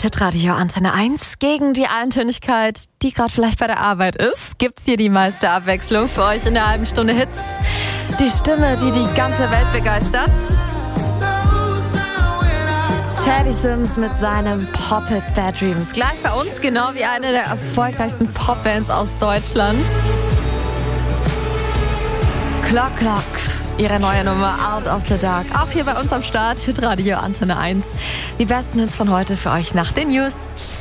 Hitradio Antenne 1. Gegen die Eintönigkeit, die gerade vielleicht bei der Arbeit ist, gibt's hier die meiste Abwechslung für euch in der halben Stunde Hits. Die Stimme, die die ganze Welt begeistert. Teddy Swims mit seinem Pop-Hit Bad Dreams. Gleich bei uns, genau wie eine der erfolgreichsten Popbands aus Deutschland. Clock Clock, ihre neue Nummer Out of the Dark. Auch hier bei uns am Start, Hitradio Antenne 1. Die besten Hits von heute für euch nach den News.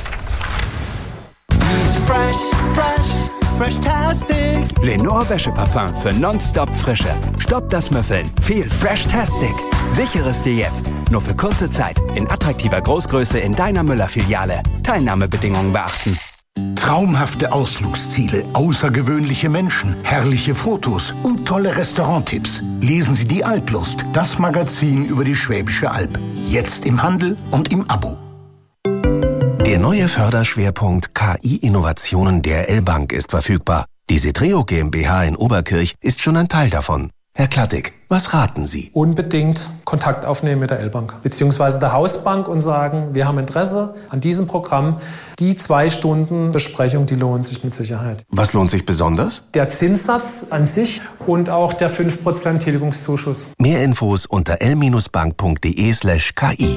Fresh-tastic. Lenore Wäscheparfum für nonstop Frische. Stopp das Müffeln. Viel Fresh-tastic. Sichere es dir jetzt. Nur für kurze Zeit. In attraktiver Großgröße in deiner Müller-Filiale. Teilnahmebedingungen beachten. Traumhafte Ausflugsziele, außergewöhnliche Menschen, herrliche Fotos und tolle Restauranttipps. Lesen Sie die Alplust, das Magazin über die Schwäbische Alb. Jetzt im Handel und im Abo. Der neue Förderschwerpunkt KI-Innovationen der L-Bank ist verfügbar. Die Setreo GmbH in Oberkirch ist schon ein Teil davon. Herr Klattig, was raten Sie? Unbedingt Kontakt aufnehmen mit der L-Bank bzw. der Hausbank und sagen, wir haben Interesse an diesem Programm. Die 2 Stunden Besprechung, die lohnt sich mit Sicherheit. Was lohnt sich besonders? Der Zinssatz an sich und auch der 5% Tilgungszuschuss. Mehr Infos unter l-bank.de/ki.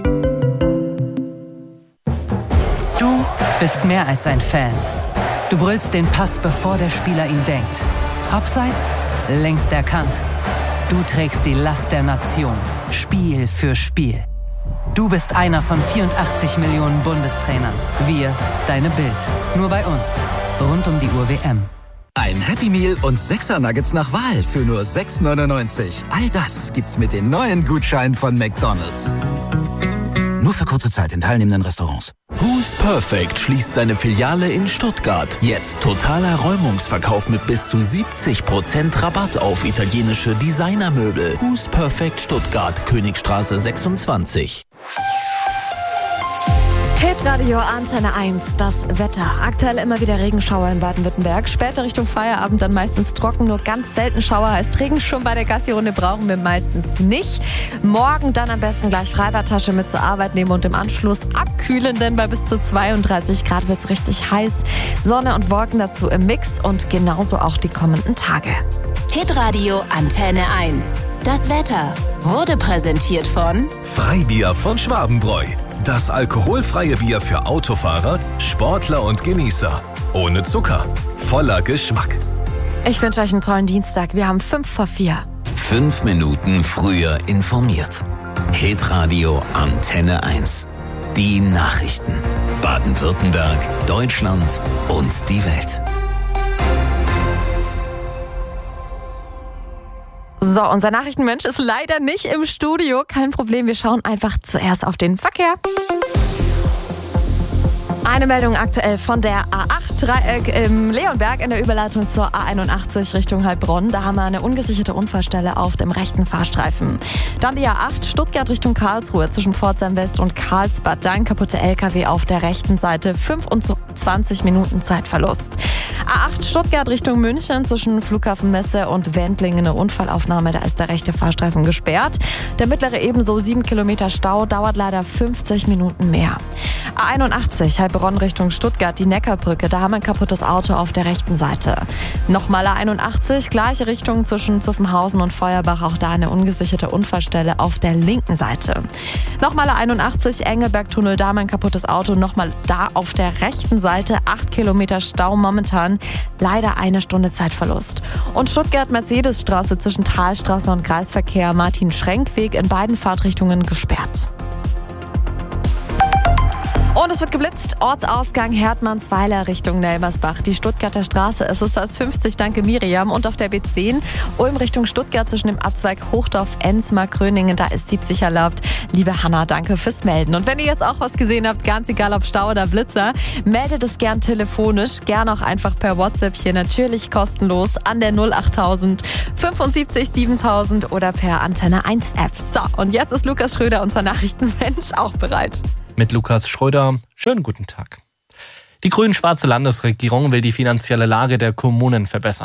Du bist mehr als ein Fan. Du brüllst den Pass, bevor der Spieler ihn denkt. Abseits, längst erkannt. Du trägst die Last der Nation, Spiel für Spiel. Du bist einer von 84 Millionen Bundestrainern. Wir, deine Bild. Nur bei uns. Rund um die Uhr WM. Ein Happy Meal und 6er Nuggets nach Wahl für nur 6,99. All das gibt's mit den neuen Gutscheinen von McDonald's. Nur für kurze Zeit in teilnehmenden Restaurants. Who's Perfect schließt seine Filiale in Stuttgart. Jetzt totaler Räumungsverkauf mit bis zu 70% Rabatt auf italienische Designermöbel. Who's Perfect Stuttgart, Königstraße 26. Hitradio Antenne 1, das Wetter. Aktuell immer wieder Regenschauer in Baden-Württemberg. Später Richtung Feierabend dann meistens trocken, nur ganz selten Schauer. Heißt Regenschirm bei der Gassi-Runde brauchen wir meistens nicht. Morgen dann am besten gleich Freibadtasche mit zur Arbeit nehmen und im Anschluss abkühlen, denn bei bis zu 32 Grad wird's richtig heiß. Sonne und Wolken dazu im Mix und genauso auch die kommenden Tage. Hitradio Antenne 1. Das Wetter wurde präsentiert von Freibier von Schwabenbräu. Das alkoholfreie Bier für Autofahrer, Sportler und Genießer. Ohne Zucker, voller Geschmack. Ich wünsche euch einen tollen Dienstag. Wir haben 5:04. 5 Minuten früher informiert. Hitradio Antenne 1. Die Nachrichten. Baden-Württemberg, Deutschland und die Welt. So, unser Nachrichtenmensch ist leider nicht im Studio. Kein Problem, wir schauen einfach zuerst auf den Verkehr. Eine Meldung aktuell von der A8-Dreieck im Leonberg in der Überleitung zur A81 Richtung Heilbronn. Da haben wir eine ungesicherte Unfallstelle auf dem rechten Fahrstreifen. Dann die A8 Stuttgart Richtung Karlsruhe zwischen Pforzheim West und Karlsbad. Da ein kaputter LKW auf der rechten Seite. 25 Minuten Zeitverlust. A8 Stuttgart Richtung München zwischen Flughafen Messe und Wendlingen eine Unfallaufnahme. Da ist der rechte Fahrstreifen gesperrt. Der mittlere ebenso 7 Kilometer Stau, dauert leider 50 Minuten mehr. A81 Heilbronn Richtung Stuttgart, die Neckarbrücke. Da haben wir ein kaputtes Auto auf der rechten Seite. Nochmal A81, gleiche Richtung zwischen Zuffenhausen und Feuerbach. Auch da eine ungesicherte Unfallstelle auf der linken Seite. Nochmal A81 Engelberg-Tunnel, da haben wir ein kaputtes Auto. Nochmal da auf der rechten Seite 8 Kilometer Stau momentan. Leider 1 Stunde Zeitverlust. Und Stuttgart-Mercedesstraße zwischen Talstraße und Kreisverkehr Martin-Schrenk-Weg in beiden Fahrtrichtungen gesperrt. Und es wird geblitzt. Ortsausgang Hertmannsweiler Richtung Nelmersbach. Die Stuttgarter Straße ist es das 50, danke Miriam. Und auf der B10 Ulm Richtung Stuttgart zwischen dem Abzweig Hochdorf-Ensmar-Kröningen. Da ist 70 erlaubt. Liebe Hanna, danke fürs Melden. Und wenn ihr jetzt auch was gesehen habt, ganz egal ob Stau oder Blitzer, meldet es gern telefonisch. Gern auch einfach per WhatsApp hier natürlich kostenlos an der 08000 75 7000 oder per Antenne 1 App. So, und jetzt ist Lukas Schröder, unser Nachrichtenmensch, auch bereit. Mit Lukas Schröder. Schönen guten Tag. Die grün-schwarze Landesregierung will die finanzielle Lage der Kommunen verbessern.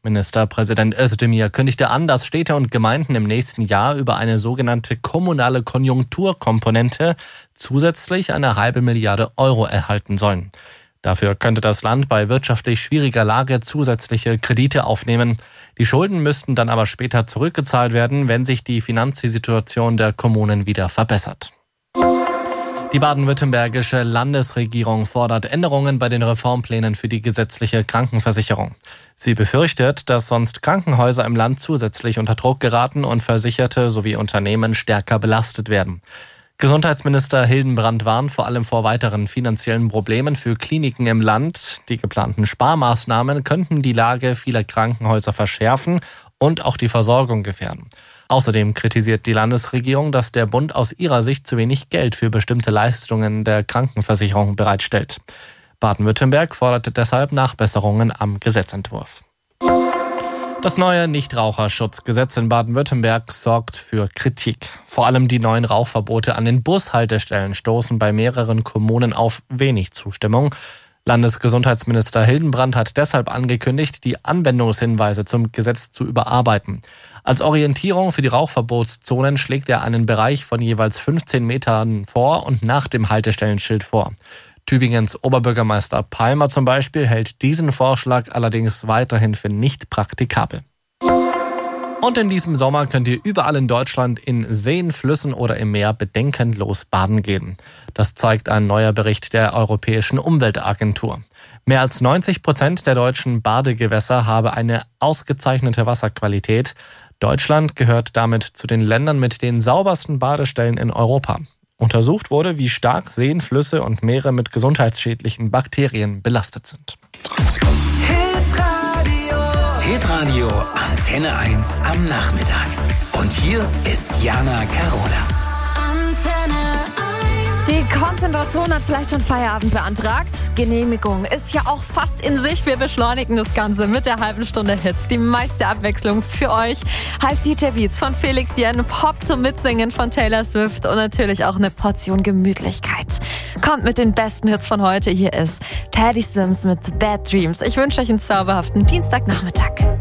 Ministerpräsident Özdemir kündigte an, dass Städte und Gemeinden im nächsten Jahr über eine sogenannte kommunale Konjunkturkomponente zusätzlich eine halbe Milliarde Euro erhalten sollen. Dafür könnte das Land bei wirtschaftlich schwieriger Lage zusätzliche Kredite aufnehmen. Die Schulden müssten dann aber später zurückgezahlt werden, wenn sich die Finanzsituation der Kommunen wieder verbessert. Die baden-württembergische Landesregierung fordert Änderungen bei den Reformplänen für die gesetzliche Krankenversicherung. Sie befürchtet, dass sonst Krankenhäuser im Land zusätzlich unter Druck geraten und Versicherte sowie Unternehmen stärker belastet werden. Gesundheitsminister Hildenbrand warnt vor allem vor weiteren finanziellen Problemen für Kliniken im Land. Die geplanten Sparmaßnahmen könnten die Lage vieler Krankenhäuser verschärfen und auch die Versorgung gefährden. Außerdem kritisiert die Landesregierung, dass der Bund aus ihrer Sicht zu wenig Geld für bestimmte Leistungen der Krankenversicherung bereitstellt. Baden-Württemberg forderte deshalb Nachbesserungen am Gesetzentwurf. Das neue Nichtraucherschutzgesetz in Baden-Württemberg sorgt für Kritik. Vor allem die neuen Rauchverbote an den Bushaltestellen stoßen bei mehreren Kommunen auf wenig Zustimmung. Landesgesundheitsminister Hildenbrand hat deshalb angekündigt, die Anwendungshinweise zum Gesetz zu überarbeiten. Als Orientierung für die Rauchverbotszonen schlägt er einen Bereich von jeweils 15 Metern vor und nach dem Haltestellenschild vor. Tübingens Oberbürgermeister Palmer zum Beispiel hält diesen Vorschlag allerdings weiterhin für nicht praktikabel. Und in diesem Sommer könnt ihr überall in Deutschland in Seen, Flüssen oder im Meer bedenkenlos baden gehen. Das zeigt ein neuer Bericht der Europäischen Umweltagentur. Mehr als 90% der deutschen Badegewässer habe eine ausgezeichnete Wasserqualität. Deutschland gehört damit zu den Ländern mit den saubersten Badestellen in Europa. Untersucht wurde, wie stark Seen, Flüsse und Meere mit gesundheitsschädlichen Bakterien belastet sind. Hitradio Antenne 1 am Nachmittag. Und hier ist Jana Carola. Antenne 1. Die Konzentration hat vielleicht schon Feierabend beantragt. Genehmigung ist ja auch fast in Sicht. Wir beschleunigen das Ganze mit der halben Stunde Hits. Die meiste Abwechslung für euch heißt DJ Beats von Felix Jen, Pop zum Mitsingen von Taylor Swift und natürlich auch eine Portion Gemütlichkeit. Kommt mit den besten Hits von heute. Hier ist Teddy Swims mit Bad Dreams. Ich wünsche euch einen zauberhaften Dienstagnachmittag.